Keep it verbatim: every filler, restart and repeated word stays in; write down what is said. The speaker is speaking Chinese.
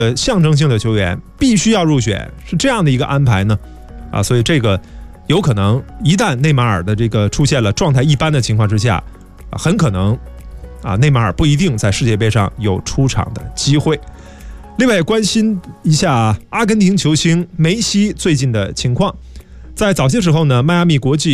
呃象征性的球员必须要入选，是这样的一个安排呢？啊，所以这个有可能一旦内马尔的这个出现了状态一般的情况之下，啊、很可能啊内马尔不一定在世界杯上有出场的机会。另外关心一下阿根廷球星梅西最近的情况，在早些时候呢，迈阿密国际